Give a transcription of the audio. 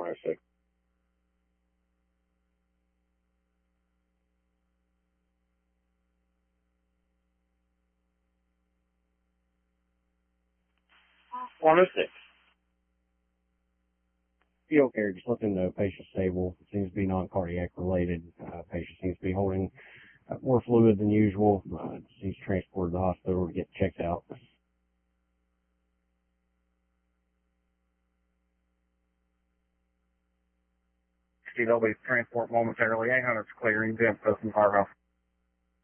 106. Field care, just let them know patient's stable. It seems to be non-cardiac related. Patient seems to be holding more fluid than usual. He's transported to the hospital to get checked out. They'll be transport momentarily. 800's clearing. Jim Cook from Firehouse.